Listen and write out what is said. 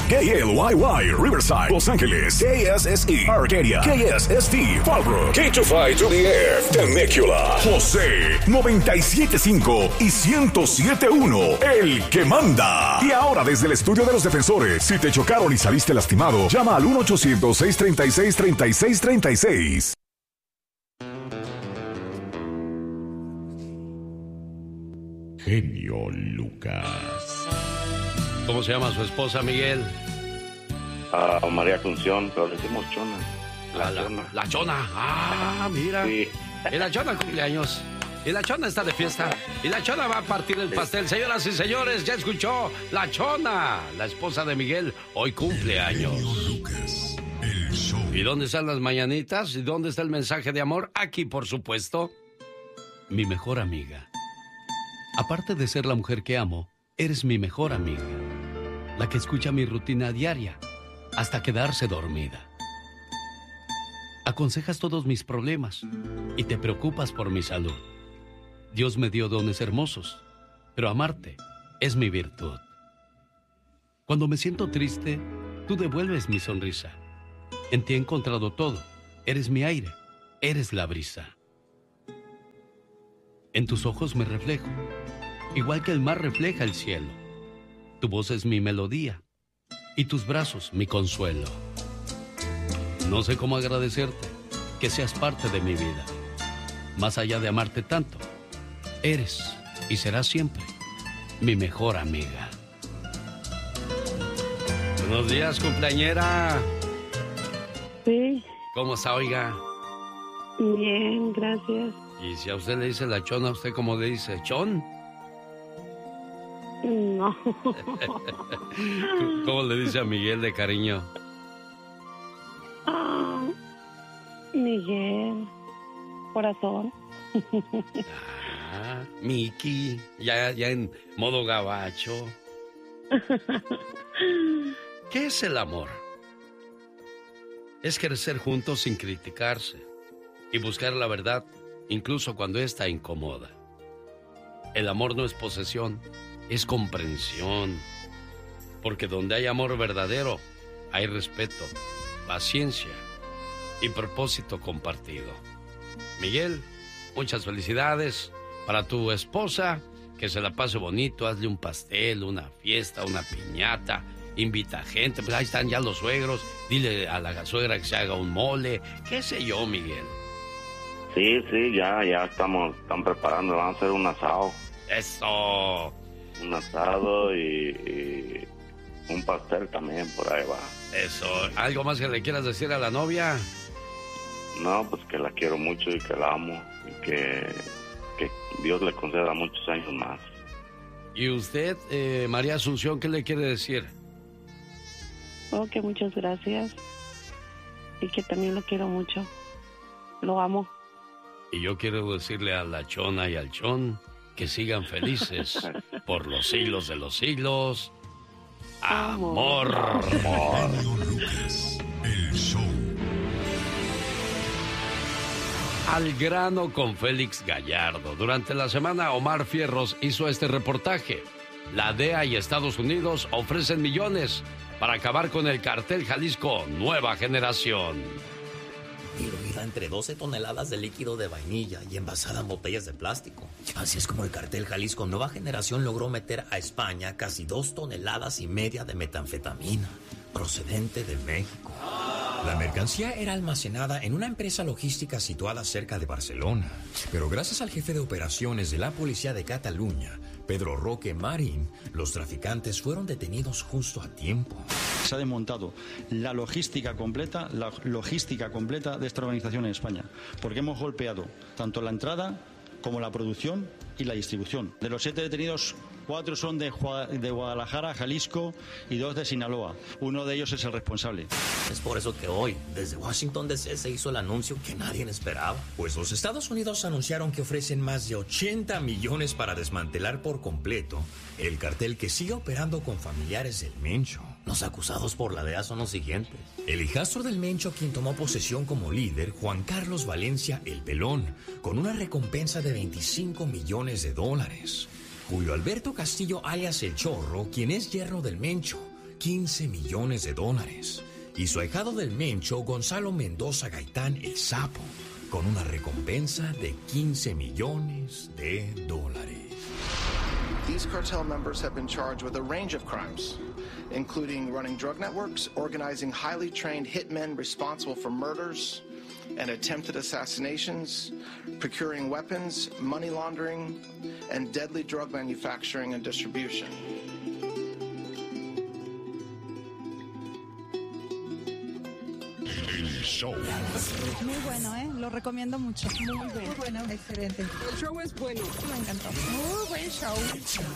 KLYY, Riverside, Los Ángeles, KSSE, Arcadia, KSST, Fallbrook, K25 to the Air, Temecula, José, 97.5 y 107.1, el que manda. Y ahora desde el estudio de los defensores, si te chocaron y saliste lastimado, llama al 1-800-636-3636. Genio Lucas. ¿Cómo se llama su esposa, Miguel? María Asunción, pero le decimos Chona. Chona. La Chona. Ah, mira. Sí. Y la Chona cumpleaños. Y la Chona está de fiesta. Y la Chona va a partir el pastel. Señoras y señores, ya escuchó. La Chona, la esposa de Miguel, hoy cumple años. Lucas, el show. ¿Y dónde están las mañanitas? ¿Y dónde está el mensaje de amor? Aquí, por supuesto. Mi mejor amiga. Aparte de ser la mujer que amo, eres mi mejor amiga. La que escucha mi rutina diaria hasta quedarse dormida. Aconsejas todos mis problemas y te preocupas por mi salud. Dios me dio dones hermosos, pero amarte es mi virtud. Cuando me siento triste, tú devuelves mi sonrisa. En ti he encontrado todo. Eres mi aire, eres la brisa. En tus ojos me reflejo, igual que el mar refleja el cielo. Tu voz es mi melodía y tus brazos mi consuelo. No sé cómo agradecerte que seas parte de mi vida. Más allá de amarte tanto, eres y serás siempre mi mejor amiga. Buenos días, cumpleañera. Sí. ¿Cómo está, oiga? Bien, gracias. Y si a usted le dice la Chona, ¿a usted cómo le dice? ¿Chon? No. ¿Cómo le dice a Miguel de cariño? Miguel, corazón. Miki, ya en modo gabacho. ¿Qué es el amor? Es crecer juntos sin criticarse y buscar la verdad incluso cuando ésta incomoda. El amor no es posesión, es comprensión. Porque donde hay amor verdadero, hay respeto, paciencia y propósito compartido. Miguel, muchas felicidades para tu esposa, que se la pase bonito, hazle un pastel, una fiesta, una piñata, invita a gente, pues ahí están ya los suegros, dile a la suegra que se haga un mole, qué sé yo, Miguel. Sí, ya están preparando, van a hacer un asado. ¡Eso! Un asado y un pastel también, por ahí va. Eso, ¿algo más que le quieras decir a la novia? No, pues que la quiero mucho y que la amo y que Dios le conceda muchos años más. ¿Y usted, María Asunción, qué le quiere decir? Que muchas gracias y que también lo quiero mucho. Lo amo. Y yo quiero decirle a la Chona y al Chon que sigan felices por los siglos de los siglos. Amor. Lucas, el show. Al grano con Félix Gallardo. Durante la semana, Omar Fierros hizo este reportaje. La DEA y Estados Unidos ofrecen millones para acabar con el cartel Jalisco Nueva Generación. Diluida entre 12 toneladas de líquido de vainilla y envasada en botellas de plástico. Así es como el cartel Jalisco Nueva Generación logró meter a España casi 2,5 toneladas de metanfetamina, procedente de México. La mercancía era almacenada en una empresa logística situada cerca de Barcelona. Pero gracias al jefe de operaciones de la policía de Cataluña, Pedro Roque Marín, los traficantes fueron detenidos justo a tiempo. Se ha desmontado la logística completa de esta organización en España, porque hemos golpeado tanto la entrada como la producción y la distribución. De los 7 detenidos, 4 son de Guadalajara, Jalisco y 2 de Sinaloa. Uno de ellos es el responsable. Es por eso que hoy, desde Washington DC, se hizo el anuncio que nadie esperaba. Pues los Estados Unidos anunciaron que ofrecen más de 80 millones para desmantelar por completo el cartel que sigue operando con familiares del Mencho. Los acusados por la DEA son los siguientes. El hijastro del Mencho, quien tomó posesión como líder, Juan Carlos Valencia el Pelón, con una recompensa de $25 millones. Julio Alberto Castillo alias El Chorro, quien es yerno del Mencho, $15 millones. Y su ahijado del Mencho, Gonzalo Mendoza Gaitán, el Sapo, con una recompensa de $15 millones. These cartel members have been charged with a range of crimes, including running drug networks, organizing highly trained hitmen responsible for murders and attempted assassinations, procuring weapons, money laundering, and deadly drug manufacturing and distribution. El show. Muy bueno, lo recomiendo mucho. Muy bueno, excelente. El show es bueno. Me encantó. Muy buen show.